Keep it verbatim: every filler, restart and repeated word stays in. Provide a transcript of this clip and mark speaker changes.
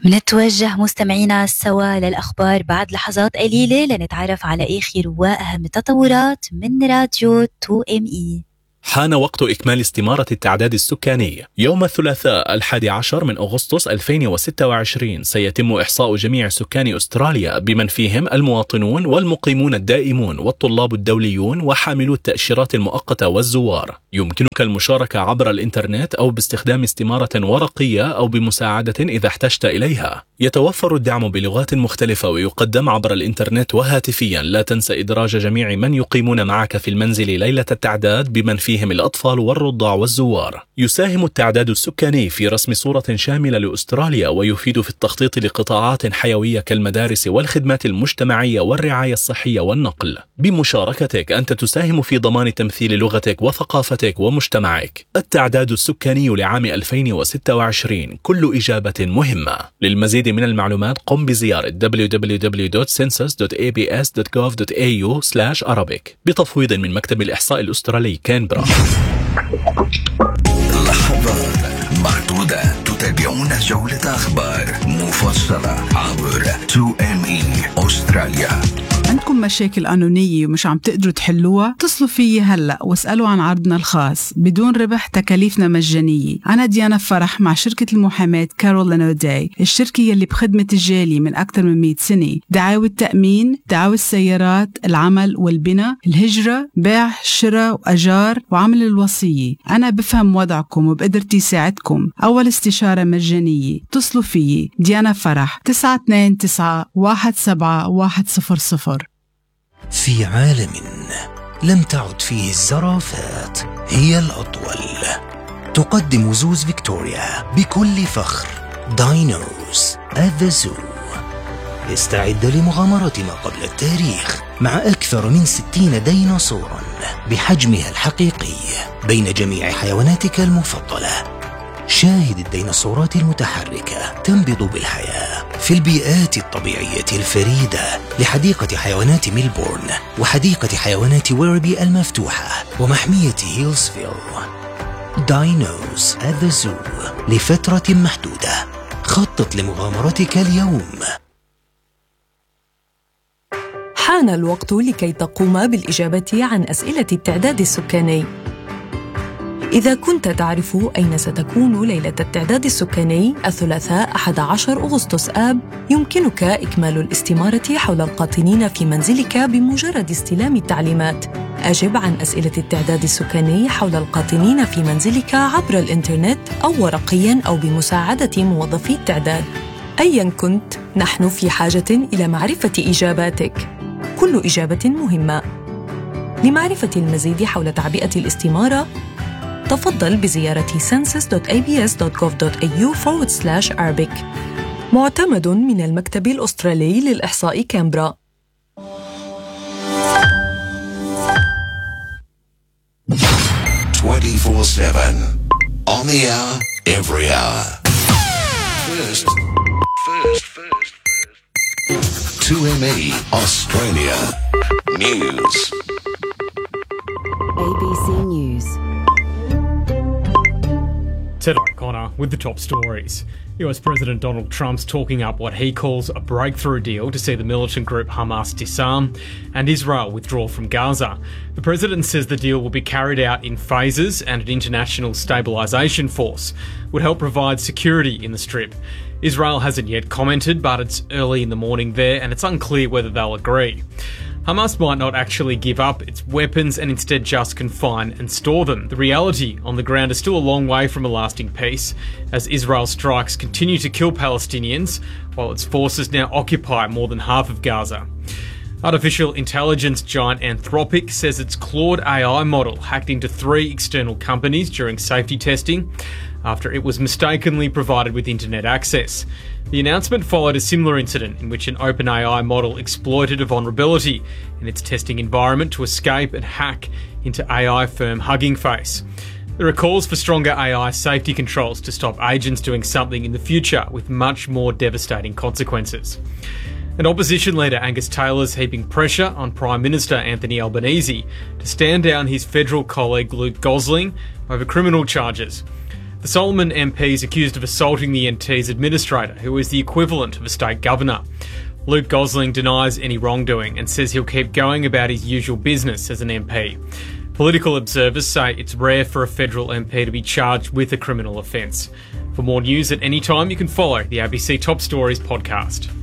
Speaker 1: منتوجه مستمعينا سوا للأخبار بعد لحظات قليلة لنتعرف على آخر وأهم التطورات من راديو تو إم إي.
Speaker 2: حان وقت إكمال استمارة التعداد السكاني. يوم الثلاثاء الحادي عشر من أغسطس ألفين وستة وعشرين سيتم إحصاء جميع سكان أستراليا بمن فيهم المواطنون والمقيمون الدائمون والطلاب الدوليون وحاملو التأشيرات المؤقتة والزوار. يمكنك المشاركة عبر الإنترنت أو باستخدام استمارة ورقية أو بمساعدة إذا احتجت إليها. يتوفر الدعم بلغات مختلفة ويقدم عبر الإنترنت وهاتفيا. لا تنسى إدراج جميع من يقيمون معك في المنزل ليلة التعداد بمن فيهم الأطفال والرضع والزوار. يساهم التعداد السكاني في رسم صورة شاملة لأستراليا ويفيد في التخطيط لقطاعات حيوية كالمدارس والخدمات المجتمعية والرعاية الصحية والنقل. بمشاركتك أنت تساهم في ضمان تمثيل لغتك وثقافتك ومجتمعك. التعداد السكاني لعام ألفين وستة وعشرين كل إجابة مهمة. للمزيد من المعلومات قم بزيارة دبليو دبليو دبليو دوت سنسس دوت إيه بي إس دوت جوف دوت إيه يو سلاش أرابيك بتفويض من مكتب الإحصاء الأسترالي كانبرا.
Speaker 3: لحظات معدودة تتابعون جولة أخبار مفصلة عبر تو إم إي أستراليا.
Speaker 4: عندكم مشاكل قانونية ومش عم تقدروا تحلوها؟ اتصلوا فيي هلأ واسألوا عن عرضنا الخاص بدون ربح، تكاليفنا مجانية. أنا ديانا فرح مع شركة المحاماة كارولين أوداي، الشركة يلي بخدمة الجالي من أكثر من مئة سنة. دعاوى التأمين، دعاوى السيارات، العمل والبناء، الهجرة، بيع، شراء وأجار وعمل الوصية. أنا بفهم وضعكم وبقدرتي ساعدكم. أول استشارة مجانية. اتصلوا فيي ديانا فرح تسعة اثنين تسعة واحد سبعة واحد صفر صفر.
Speaker 5: في عالم لم تعد فيه الزرافات هي الأطول، تقدم زوز فيكتوريا بكل فخر داينوز at the zoo. استعد لمغامرة ما قبل التاريخ مع أكثر من ستين ديناصورا بحجمها الحقيقي بين جميع حيواناتك المفضلة. شاهد الديناصورات المتحركة تنبض بالحياة في البيئات الطبيعية الفريدة لحديقة حيوانات ميلبورن وحديقة حيوانات ويربي المفتوحة ومحمية هيلزفيل. داينوز at the zoo لفترة محدودة. خطط لمغامرتك اليوم.
Speaker 6: حان الوقت لكي تقوم بالإجابة عن أسئلة التعداد السكاني. إذا كنت تعرف أين ستكون ليلة التعداد السكاني الثلاثاء أحد عشر أغسطس آب، يمكنك إكمال الاستمارة حول القاطنين في منزلك بمجرد استلام التعليمات. أجب عن أسئلة التعداد السكاني حول القاطنين في منزلك عبر الإنترنت أو ورقياً أو بمساعدة موظفي التعداد. أياً كنت، نحن في حاجة إلى معرفة إجاباتك. كل إجابة مهمة. لمعرفة المزيد حول تعبئة الاستمارة، تفضل بزيارة census دوت إيه بي إس دوت جوف دوت إيه يو forward slash arabic. معتمد من المكتب الأسترالي للإحصاء كامبرا.
Speaker 3: twenty-four seven on the hour, every hour. First, first, first, first. two M E Australia News.
Speaker 7: A B C News.
Speaker 8: Ted O'Connor with the top stories. U S President Donald Trump's talking up what he calls a breakthrough deal to see the militant group Hamas disarm and Israel withdraw from Gaza. The president says the deal will be carried out in phases and an international stabilisation force would help provide security in the Strip. Israel hasn't yet commented, but it's early in the morning there and it's unclear whether they'll agree. Hamas might not actually give up its weapons and instead just confine and store them. The reality on the ground is still a long way from a lasting peace, as Israel strikes continue to kill Palestinians, while its forces now occupy more than half of Gaza. Artificial intelligence giant Anthropic says its Claude A I model hacked into three external companies during safety testing after it was mistakenly provided with internet access. The announcement followed a similar incident in which an OpenAI model exploited a vulnerability in its testing environment to escape and hack into A I firm Hugging Face. There are calls for stronger A I safety controls to stop agents doing something in the future with much more devastating consequences. And opposition leader Angus Taylor's heaping pressure on Prime Minister Anthony Albanese to stand down his federal colleague Luke Gosling over criminal charges. The Solomon M P is accused of assaulting the N T's administrator, who is the equivalent of a state governor. Luke Gosling denies any wrongdoing and says he'll keep going about his usual business as an M P. Political observers say it's rare for a federal M P to be charged with a criminal offence. For more news at any time, you can follow the A B C Top Stories podcast.